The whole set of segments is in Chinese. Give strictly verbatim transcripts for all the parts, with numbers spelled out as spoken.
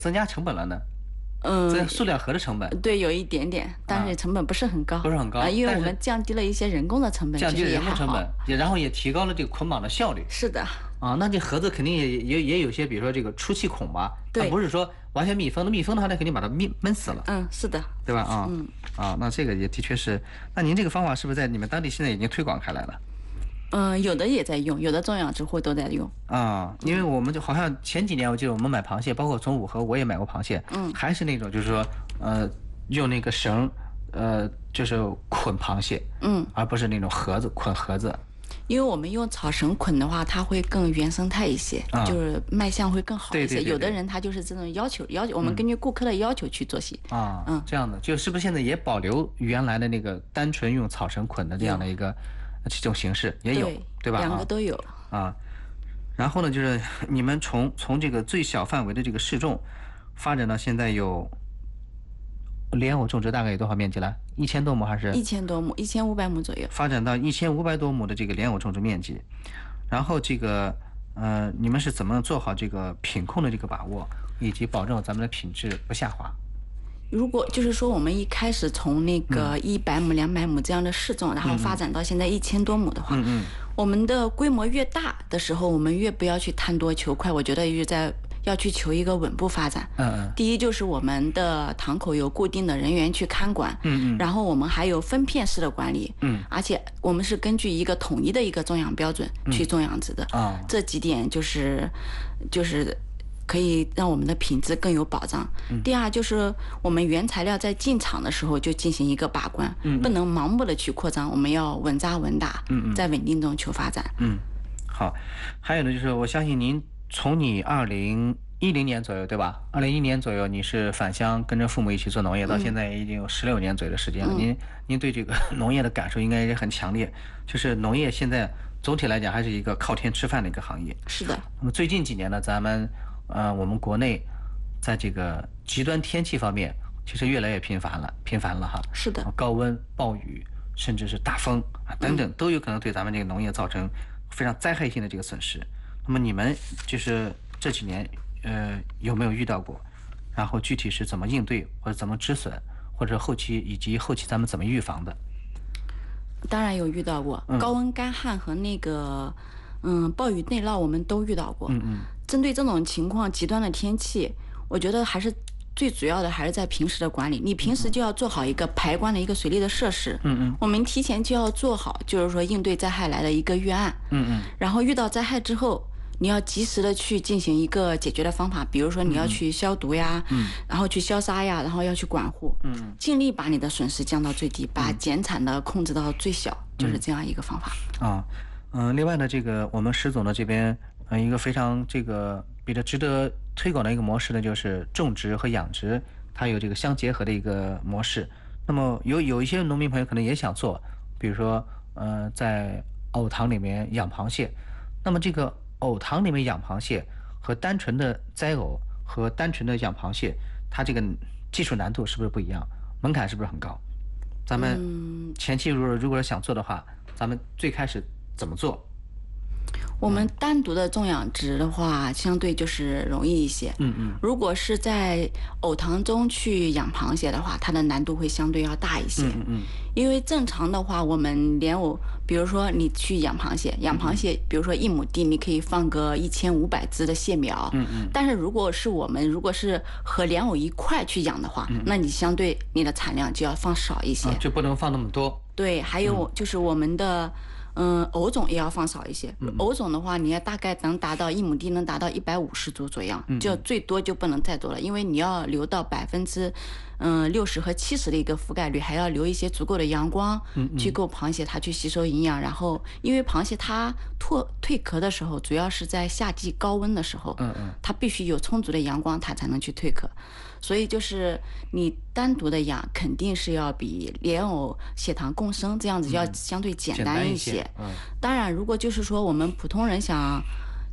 增加成本了呢？ 嗯， 增加塑料盒的成本？ 对，有一点点，但是成本不是很高， 不是很高， 啊，因为我们降低了一些人工的成本， 降低了人工成本， 也然后也提高了这个捆绑的效率。 是的。 啊，那这盒子肯定也也也有些，比如说这个出气孔吧，它不是说完全密封的，密封的话，那肯定把它密闷死了。 嗯，是的， 对吧？啊， 嗯， 啊，那这个也的确是。那您这个方法是不是在你们当地现在已经推广开来了？ 嗯，有的也在用，有的种养殖户都在用。 啊，因为我们就好像前几年我记得我们买螃蟹，包括从五河我也买过螃蟹， 嗯， 还是那种就是说，呃，用那个绳，呃，就是捆螃蟹， 嗯， 而不是那种盒子捆盒子。 因为我们用草绳捆的话，它会更原生态一些， 啊、 就是卖相会更好一些。 对对对对， 有的人他就是这种要求，要求我们根据顾客的要求去做些。 啊，嗯，这样的，就是不是现在也保留原来的那个单纯用草绳捆的这样的一个这种形式也有， 对, 对吧？ 两个都有啊。然后呢，就是你们从从这个最小范围的这个试种发展到现在有。莲藕种植大概有多少面积了？一千多亩还是？ 一千多亩，一千五百亩左右。 发展到一千五百多亩的这个莲藕种植面积，然后这个呃，你们是怎么做好这个品控的这个把握，以及保证咱们的品质不下滑？ 如果就是说我们一开始从那个一百亩、两百亩这样的试种，然后发展到现在一千多亩的话， 嗯嗯， 我们的规模越大的时候，我们越不要去贪多求快。我觉得越在。要去求一个稳步发展。 嗯嗯。 第一就是我们的塘口有固定的人员去看管。 嗯嗯。 然后我们还有分片式的管理。 嗯。 而且我们是根据一个统一的一个种养标准去种养殖的。 啊、嗯。 这几点就是就是可以让我们的品质更有保障。嗯。第二就是我们原材料在进场的时候就进行一个把关。 嗯。 不能盲目的去扩张，我们要稳扎稳打。 嗯嗯。 在稳定中求发展。 嗯。好，还有呢，就是我相信您。从你二零一零年左右，对吧？二零一一年左右，你是返乡跟着父母一起做农业，到现在已经有十六年左右的时间了。嗯、您您对这个农业的感受应该也很强烈。就是农业现在总体来讲还是一个靠天吃饭的一个行业。 是的。 那么最近几年呢，咱们呃我们国内在这个极端天气方面，其实越来越频繁了，频繁了哈。 是的。 高温、暴雨，甚至是大风啊等等，都有可能对咱们这个农业造成非常灾害性的这个损失。那么你们就是这几年，呃，有没有遇到过？然后具体是怎么应对，或者怎么止损，或者后期以及后期咱们怎么预防的？ 当然有遇到过，嗯、高温干旱和那个嗯暴雨内涝我们都遇到过。 嗯嗯。 针对这种情况，极端的天气，我觉得还是最主要的还是在平时的管理。你平时就要做好一个排灌的一个水利的设施。 嗯嗯。 我们提前就要做好，就是说应对灾害来的一个预案。 嗯嗯。 然后遇到灾害之后。你要及时的去进行一个解决的方法，比如说你要去消毒呀， 嗯， 然后去消杀呀，然后要去管护， 嗯， 尽力把你的损失降到最低，把减产的控制到最小，嗯、就是这样一个方法。 啊，嗯、呃，另外呢，这个我们石总的这边，呃，一个非常这个比较值得推广的一个模式呢，就是种植和养殖，它有这个相结合的一个模式。那么有有一些农民朋友可能也想做，比如说，呃，在藕塘里面养螃蟹，那么这个。藕塘里面养螃蟹和单纯的栽藕和单纯的养螃蟹，它这个技术难度是不是不一样？门槛是不是很高？咱们前期如果如果想做的话，咱们最开始怎么做？ 我们单独的种养殖的话，相对就是容易一些。 嗯嗯。 如果是在藕塘中去养螃蟹的话，它的难度会相对要大一些。 嗯嗯。 因为正常的话，我们莲藕，比如说你去养螃蟹，养螃蟹，比如说一亩地，你可以放个一千五百只的蟹苗。 嗯嗯。 但是如果是我们如果是和莲藕一块去养的话， 嗯、 那你相对你的产量就要放少一些。 啊、就不能放那么多。 对，还有就是我们的。嗯，藕种也要放少一些。 嗯、 藕种的话，你要大概能达到一亩地能达到一百五十株左右， 嗯、 就最多就不能再多了，因为你要留到百分之嗯六十和七十的一个覆盖率，还要留一些足够的阳光， 嗯、 去够螃蟹它去吸收营养。然后，因为螃蟹它脱蜕壳的时候，主要是在夏季高温的时候， 嗯嗯， 它必须有充足的阳光，它才能去蜕壳。所以就是你单独的养，肯定是要比莲藕、血塘共生这样子要相对简单一些。 嗯， 当然，如果就是说我们普通人想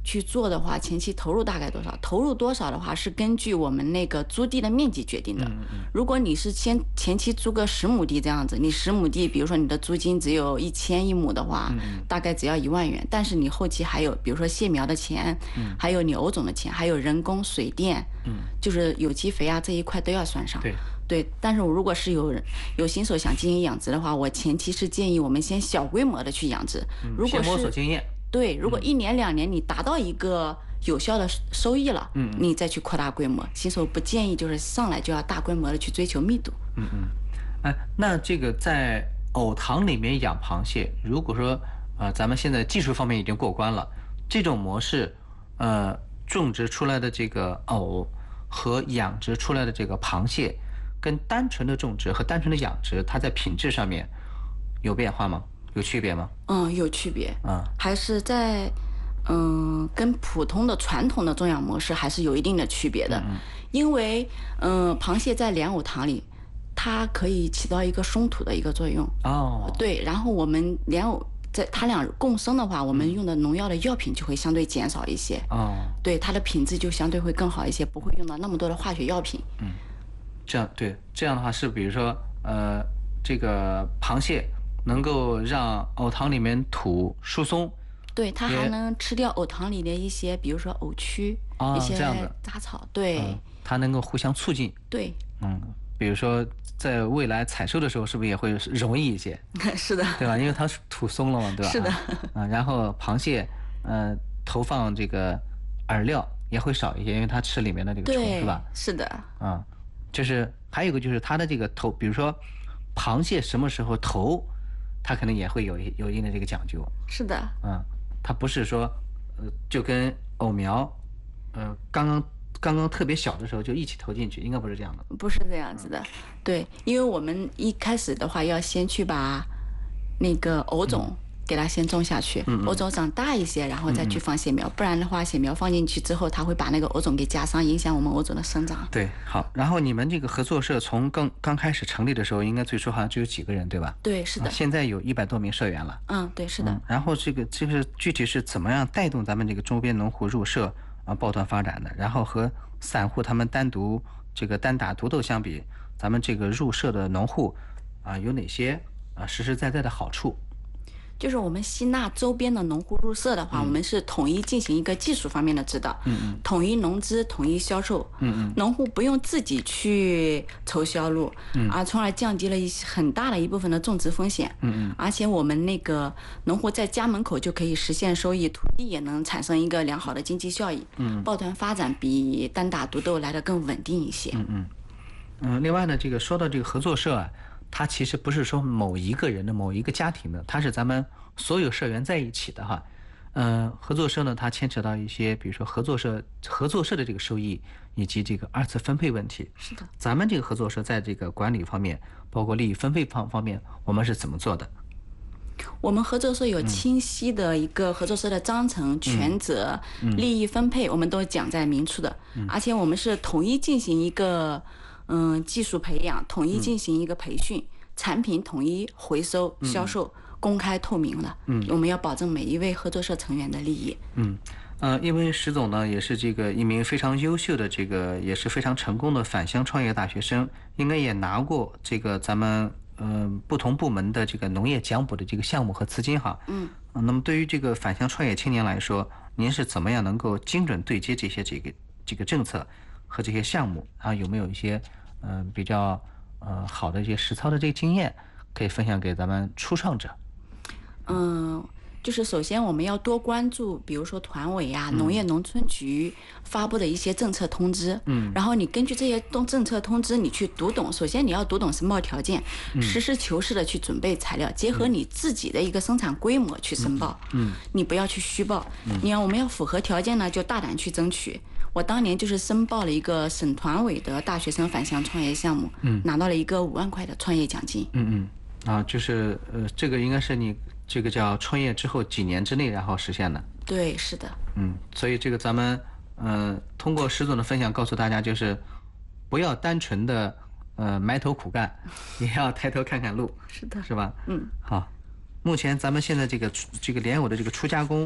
去做的话，前期投入大概多少？投入多少的话，是根据我们那个租地的面积决定的。 嗯嗯如果你是先前期租个十亩地这样子，你十亩地，比如说你的租金只有一千一亩的话， 嗯大概只要一万元。但是你后期还有，比如说卸苗的钱， 嗯还有你偶种的钱，还有人工、水电， 嗯， 就是有机肥啊这一块都要算上。 对。 对，但是我如果是有人有新手想进行养殖的话，我前期是建议我们先小规模的去养殖。 嗯、 如果先摸索是经验。 对，如果一年两年你达到一个有效的收益了， 嗯， 你再去扩大规模。新手不建议就是上来就要大规模的去追求密度。 嗯嗯，哎，那这个在藕塘里面养螃蟹，如果说呃咱们现在技术方面已经过关了，这种模式，呃，种植出来的这个藕和养殖出来的这个螃蟹，跟单纯的种植和单纯的养殖，它在品质上面有变化吗？有区别吗？ 嗯，有区别。 嗯， 还是在嗯跟普通的传统的种养模式还是有一定的区别的。 嗯， 因为嗯螃蟹在莲藕塘里，它可以起到一个松土的一个作用。 哦， 对，然后我们莲藕在它俩共生的话，我们用的农药的药品就会相对减少一些。 哦， 对，它的品质就相对会更好一些，不会用到那么多的化学药品。 嗯，这样对，这样的话是比如说呃这个螃蟹能够让藕塘里面土疏松。 对，它还能吃掉藕塘里的一些，比如说藕蛆、 啊、 一些这样的杂草。对、 嗯，它能够互相促进。 对， 嗯，比如说在未来采收的时候，是不是也会容易一些？ 是的， 对吧？因为它土松了嘛，对吧？ 是的。 啊，然后螃蟹，呃，投放这个饵料也会少一些，因为它吃里面的这个虫，是吧？ 是的。 啊，就是还有一个就是它的这个投，比如说螃蟹什么时候投，它可能也会有一有一定的这个讲究。 是的。 嗯。它不是说，呃，就跟藕苗，呃，刚刚刚刚特别小的时候就一起投进去，应该不是这样的。 不是这样子的，对，因为我们一开始的话要先去把那个藕种给它先种下去， 嗯嗯藕种长大一些，然后再去放蟹苗，嗯嗯不然的话，蟹苗放进去之后，它会把那个藕种给夹伤，影响我们藕种的生长。 对，好，然后你们这个合作社从刚刚开始成立的时候，应该最初好像只有几个人，对吧？ 对，是的。 啊、现在有一百多名社员了。 嗯，对，是的。 嗯、然后这个这个具体是怎么样带动咱们这个周边农户入社啊抱团发展的？然后和散户他们单独这个单打独斗相比，咱们这个入社的农户啊有哪些啊实实在在的好处？ 就是我们吸纳周边的农户入社的话，嗯、我们是统一进行一个技术方面的指导， 嗯嗯， 统一农资，统一销售， 嗯嗯， 农户不用自己去筹销路，嗯，啊，从而降低了一些很大的一部分的种植风险， 嗯嗯， 而且我们那个农户在家门口就可以实现收益，土地也能产生一个良好的经济效益， 嗯， 抱团发展比单打独斗来得更稳定一些， 嗯嗯，嗯，另外呢，这个说到这个合作社啊。它其实不是说某一个人的某一个家庭的，它是咱们所有社员在一起的哈。嗯、呃，合作社呢，它牵扯到一些，比如说合作社合作社的这个收益以及这个二次分配问题。 是的， 咱们这个合作社在这个管理方面，包括利益分配方方面，我们是怎么做的？ 我们合作社有清晰的一个合作社的章程、权责、 嗯、 利益分配，我们都讲在明处的， 嗯、 而且我们是统一进行一个。嗯，技术培养统一进行一个培训，嗯、产品统一回收、销售、嗯、公开透明的。嗯，我们要保证每一位合作社成员的利益。 嗯，呃，因为石总呢也是这个一名非常优秀的这个也是非常成功的返乡创业大学生，应该也拿过这个咱们呃不同部门的这个农业奖补的这个项目和资金哈。 嗯、 呃。那么对于这个返乡创业青年来说，您是怎么样能够精准对接这些这个这个政策和这些项目啊？有没有一些嗯、呃，比较呃好的一些实操的这个经验，可以分享给咱们初创者。 嗯，就是首先我们要多关注，比如说团委啊、农业农村局发布的一些政策通知。嗯。然后你根据这些东政策通知，你去读懂。首先你要读懂申报条件，嗯、实事求是的去准备材料，结合你自己的一个生产规模去申报。嗯。嗯你不要去虚报。嗯。你要我们要符合条件呢，就大胆去争取。我当年就是申报了一个省团委的大学生返乡创业项目，嗯，拿到了一个五万块的创业奖金。 嗯嗯，啊，就是呃，这个应该是你这个叫创业之后几年之内然后实现的。 对，是的。 嗯，所以这个咱们呃通过石总的分享告诉大家，就是不要单纯的呃埋头苦干，也要抬头看看路。 是的， 是吧？ 嗯， 好，目前咱们现在这个这个莲藕的这个初加工。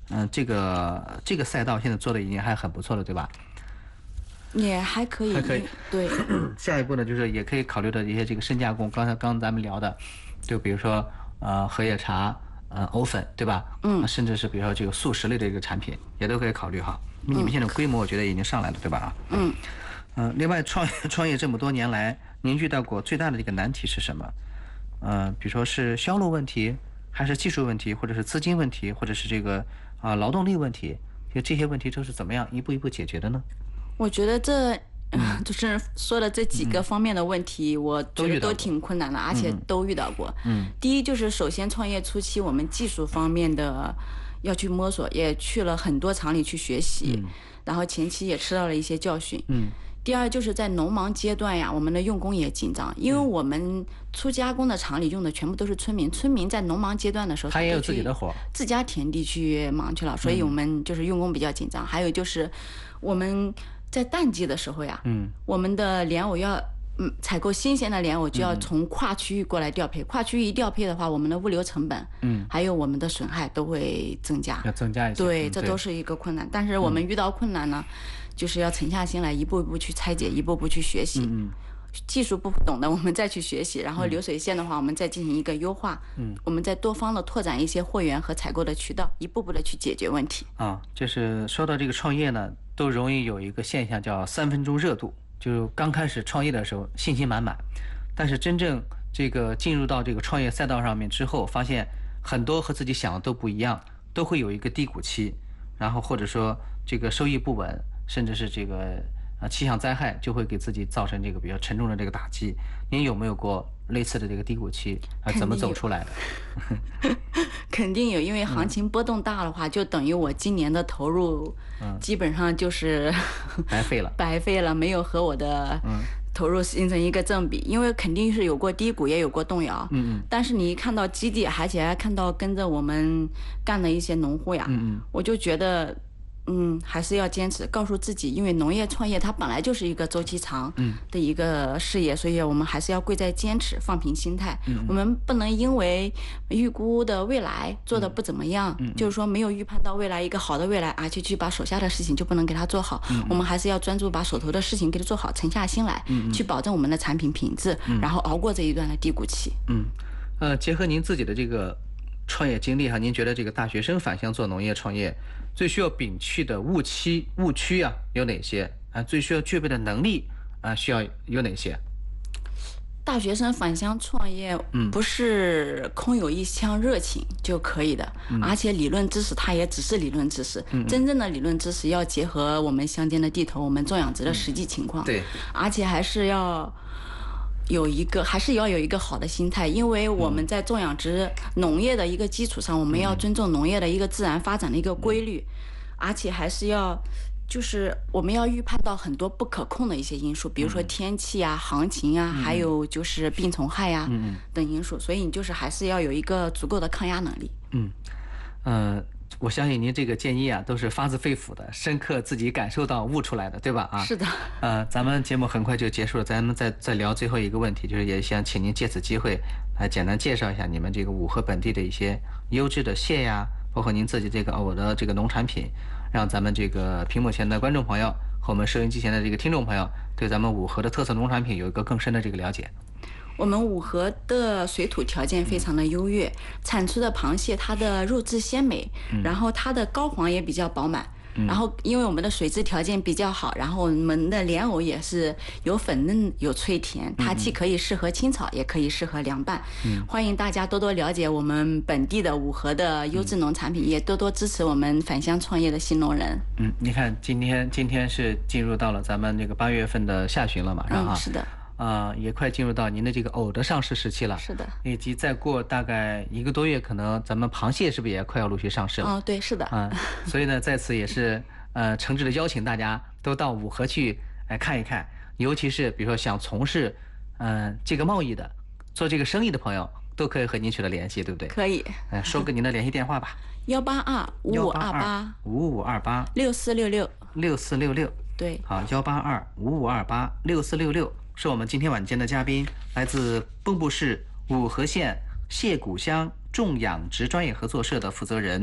嗯、呃，这个这个赛道现在做的已经还很不错了，对吧？ 也还可以， 还可以。 对。 下一步呢，就是也可以考虑的一些这个深加工，刚才刚刚咱们聊的，就比如说呃荷叶茶、呃藕粉，对吧？ 嗯。 甚至是比如说这个素食类的一个产品，也都可以考虑哈。因为你们现在规模，我觉得已经上来了，对吧？ 嗯。 嗯、呃，另外创业创业这么多年来，您遇到过最大的一个难题是什么？呃，比如说是销路问题，还是技术问题，或者是资金问题，或者是这个啊、呃、劳动力问题？就这些问题都是怎么样一步一步解决的呢？ 我觉得这，嗯，就是说的这几个方面的问题，嗯、我觉得都挺困难的，而且都遇到过。 嗯。 第一就是首先创业初期，我们技术方面的要去摸索，也去了很多厂里去学习，嗯、然后前期也吃到了一些教训。 嗯。 第二就是在农忙阶段呀，我们的用工也紧张，因为我们出加工的厂里用的全部都是村民，村民在农忙阶段的时候， 他也有自己的活， 自家田地去忙去了，所以我们就是用工比较紧张。嗯、还有就是我们在淡季的时候呀， 嗯， 我们的莲藕要嗯采购新鲜的莲藕，就要从跨区域过来调配，嗯、跨区域一调配的话，我们的物流成本，嗯，还有我们的损害都会增加， 要增加一些， 对，这都是一个困难。但是我们遇到困难呢，就是要沉下心来，一步一步去拆解，一步步去学习。 嗯， 技术不懂的，我们再去学习，然后流水线的话，我们再进行一个优化。嗯，我们再多方的拓展一些货源和采购的渠道，一步步的去解决问题。 啊，就是说到这个创业呢，都容易有一个现象叫三分钟热度，就刚开始创业的时候信心满满，但是真正这个进入到这个创业赛道上面之后，发现很多和自己想的都不一样，都会有一个低谷期，然后或者说这个收益不稳，甚至是这个啊气象灾害就会给自己造成这个比较沉重的这个打击。您有没有过类似的这个低谷期啊？怎么走出来的？ 肯定有，因为行情波动大的话，嗯、就等于我今年的投入，基本上就是、 嗯、白费了， 白费了，没有和我的投入形成一个正比，因为肯定是有过低谷，也有过动摇。 嗯嗯。 但是你一看到基地，而且还看到跟着我们干的一些农户呀， 嗯嗯， 我就觉得。嗯，还是要坚持，告诉自己，因为农业创业它本来就是一个周期长的一个事业，嗯、所以我们还是要贵在坚持，放平心态。嗯、我们不能因为预估的未来做的不怎么样，嗯、就是说没有预判到未来一个好的未来，而且去把手下的事情就不能给它做好。嗯、我们还是要专注把手头的事情给它做好，沉下心来，嗯、去保证我们的产品品质，嗯、然后熬过这一段的低谷期。 嗯，呃，结合您自己的这个创业经历哈，您觉得这个大学生返乡做农业创业？最需要摒弃的误区误区啊有哪些啊？最需要具备的能力啊需要有哪些？ 大学生返乡创业，嗯，不是空有一腔热情就可以的，嗯、而且理论知识它也只是理论知识，嗯、真正的理论知识要结合我们乡间的地头，我们种养殖的实际情况， 嗯、对， 而且还是要。有一个还是要有一个好的心态，因为我们在种养殖农业的一个基础上，我们要尊重农业的一个自然发展的一个规律，而且还是要就是我们要预判到很多不可控的一些因素，比如说天气啊、行情啊，还有就是病虫害呀等因素，所以你就是还是要有一个足够的抗压能力。 嗯，呃。我相信您这个建议啊，都是发自肺腑的，深刻自己感受到悟出来的，对吧？啊， 是的。 呃，咱们节目很快就结束了，咱们再再聊最后一个问题，就是也想请您借此机会来简单介绍一下你们这个五河本地的一些优质的蟹呀，包括您自己这个藕的这个农产品，让咱们这个屏幕前的观众朋友和我们收音机前的这个听众朋友对咱们五河的特色农产品有一个更深的这个了解。 我们五河的水土条件非常的优越，产出的螃蟹它的肉质鲜美，嗯、然后它的膏黄也比较饱满，嗯、然后因为我们的水质条件比较好，然后我们的莲藕也是有粉嫩有脆甜，它既可以适合清炒，也可以适合凉拌。嗯、欢迎大家多多了解我们本地的五河的优质农产品，嗯、也多多支持我们返乡创业的新农人。 嗯，你看今天今天是进入到了咱们这个八月份的下旬了，马上哈。 嗯，是的。 啊、呃，也快进入到您的这个藕的上市时期了。 是的， 以及再过大概一个多月，可能咱们螃蟹是不是也快要陆续上市了？ 哦，对，是的。 啊、呃，所以呢，在此也是呃诚挚的邀请大家都到五河去来、呃、看一看，尤其是比如说想从事嗯、呃、这个贸易的、做这个生意的朋友，都可以和您取得联系，对不对？ 可以。 嗯、呃，说个您的联系电话吧。 幺八二五五二八五五二八六四六六六四六六。 对。 好，幺八二五五二八六四六六。是我们今天晚间的嘉宾，来自蚌埠市五河县蟹谷乡种养殖专业合作社的负责人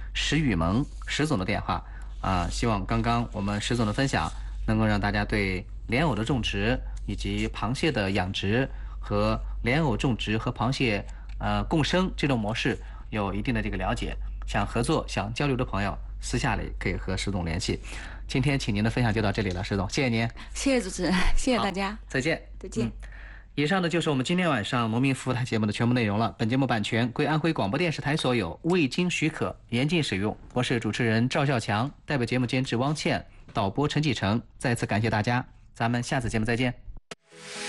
石雨萌石总的电话啊、希望刚刚我们石总的分享能够让大家对莲藕的种植以及螃蟹的养殖和莲藕种植和螃蟹呃共生这种模式有一定的这个了解。想合作、想交流的朋友，私下里可以和石总联系。今天请您的分享就到这里了，石总，谢谢您。 谢谢主持人，谢谢大家， 再见， 再见。 嗯以上呢就是我们今天晚上农民服务台节目的全部内容了。本节目版权归安徽广播电视台所有，未经许可严禁使用。我是主持人赵孝强，代表节目监制汪倩，导播陈继成。再次感谢大家，咱们下次节目再见。